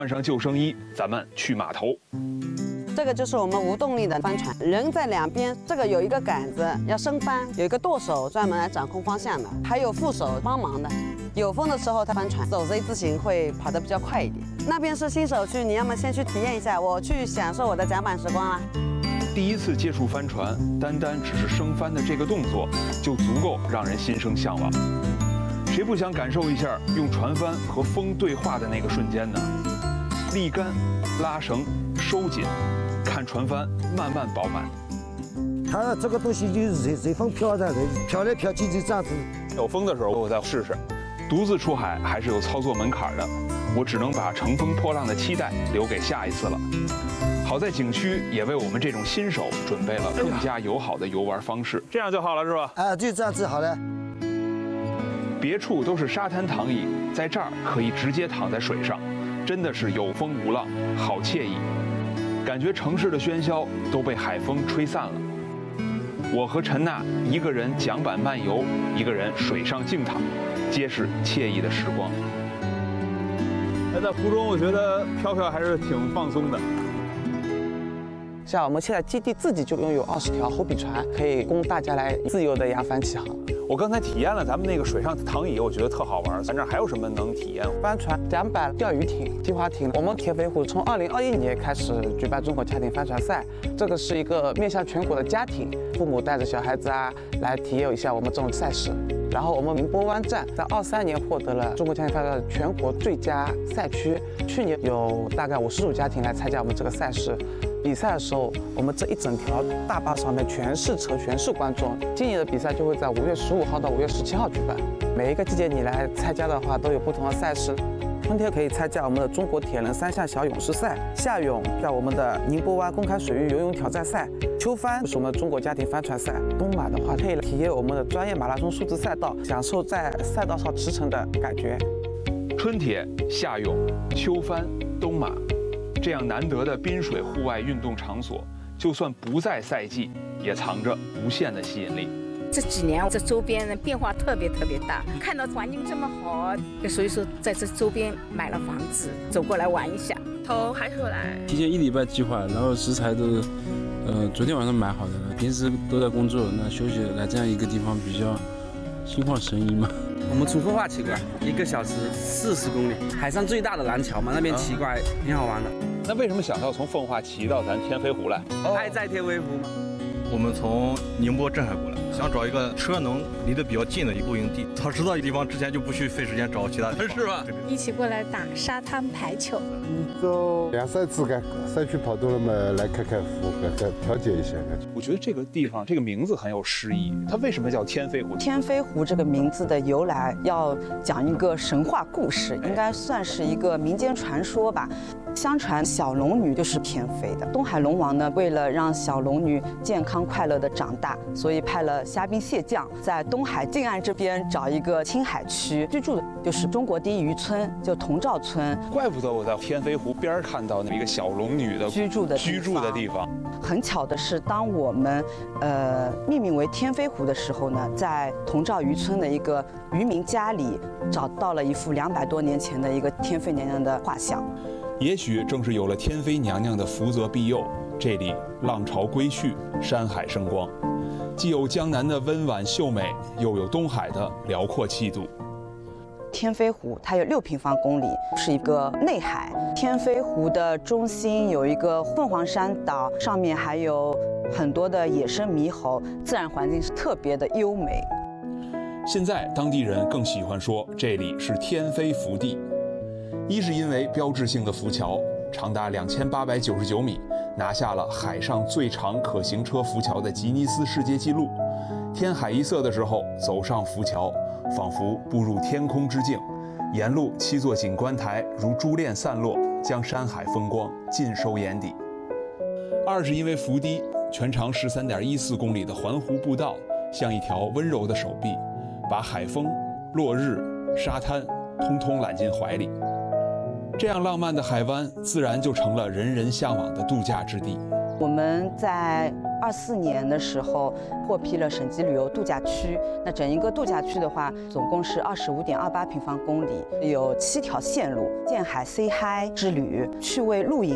换上救生衣，咱们去码头。 这个就是我们无动力的帆船，人在两边，这个有一个杆子要升帆，有一个舵手专门来掌控方向的，还有副手帮忙的。有风的时候，它帆船走 Z 字形会跑得比较快一点。那边是新手区，你要么先去体验一下，我去享受我的甲板时光啦。 第一次接触帆船，单只是升帆的这个动作，就足够让人心生向往。谁不想感受一下用船帆和风对话的那个瞬间呢？立竿、拉绳、收紧，看船帆慢慢饱满。 它这个东西就是随风飘的，飘来飘去就这样子。 有风的时候我再试试。独自出海还是有操作门槛的，我只能把乘风破浪的期待留给下一次了。好在景区也为我们这种新手准备了更加友好的游玩方式，这样就好了是吧？ 啊，就这样子好了。 别处都是沙滩躺椅，在这儿可以直接躺在水上，真的是有风无浪，好惬意。感觉城市的喧嚣都被海风吹散了。我和陈娜一个人桨板漫游，一个人水上静躺，皆是惬意的时光。在湖中，我觉得飘飘还是挺放松的。 像我们现在基地自己就拥有20条호비船，可以供大家来自由的扬帆起航。 我刚才体验了咱们那个水上躺椅，我觉得特好玩。咱这儿还有什么能体验？ 帆船、桨板、钓鱼艇、皮划艇。我们天飞湖从2021年开始举办中国家庭帆船赛，这个是一个面向全国的家庭，父母带着小孩子来体验一下我们这种赛事。然后我们宁波湾站在23年获得了中国家庭帆船全国最佳赛区，去年有大概50组家庭来参加我们这个赛事。比赛的时候，我们这一整条大坝上面全是车，全是观众。今年的比赛就会在5月15号到5月17号举办。每一个季节你来参加的话，都有不同的赛事。春天可以参加我们的中国铁人3项小勇士赛，夏泳在我们的宁波湾公开水域游泳挑战赛，秋帆是我们中国家庭帆船赛，冬马的话可以体验我们的专业马拉松数字赛道，享受在赛道上驰骋的感觉。 春铁、夏泳、秋帆、冬马。这样难得的滨水户外运动场所，就算不在赛季，也藏着无限的吸引力。 这几年这周边的变化特别大，看到环境这么好，所以说在这周边买了房子，走过来玩一下。 从海口来， 提前1礼拜计划，然后食材都昨天晚上买好的了，平时都在工作，那休息来这样一个地方比较心旷神怡嘛。 我们从奉化骑过来，1个小时40公里，海上最大的廊桥嘛，那边骑过来挺好玩的。 那为什么想到从奉化骑到咱天飞湖来？ 爱在天飞湖嘛。 我们从宁波镇海过来，想找一个车能离得比较近的露营地。早知道一地方之前就不去费时间找其他地方，是吧？ 一起过来打沙滩排球。 一周2、3次干赛区跑动了嘛，来开湖，调节一下感觉。 我觉得这个地方这个名字很有诗意，它为什么叫天飞湖？ 天飞湖这个名字的由来要讲一个神话故事，应该算是一个民间传说吧。相传小龙女就是天飞的，东海龙王呢，为了让小龙女健康快乐的长大，所以派了虾兵蟹将在东海近岸这边找一个青海区居住的，就是中国第一渔村，就童兆村。 怪不得我在天飞湖边看到那一个小龙女的居住的地方。 很巧的是，当我们命名为天飞湖的时候呢，在童兆渔村的一个渔民家里找到了一幅200多年前的一个天妃娘娘的画像。 也许正是有了天妃娘娘的福泽庇佑，这里浪潮归去，山海生光，既有江南的温婉秀美，又有东海的辽阔气度。 天飞湖它有6平方公里，是一个内海。天飞湖的中心有一个凤凰山岛，上面还有很多的野生猕猴，自然环境是特别的优美。 现在当地人更喜欢说这里是天飞福地。一是因为标志性的浮桥长达2899米，拿下了海上最长可行车浮桥的吉尼斯世界纪录。天海一色的时候，走上浮桥，仿佛步入天空之境。沿路7座景观台如珠链散落，将山海风光尽收眼底。二是因为浮堤全长13.14公里的环湖步道，像一条温柔的手臂，把海风、落日、沙滩通通揽进怀里。这样浪漫的海湾，自然就成了人人向往的度假之地。 我们在 24年的时候获批了省级旅游度假区。那整一个度假区的话，总共是25.28平方公里，有7条线路：建海 Say Hi 之旅、趣味露营。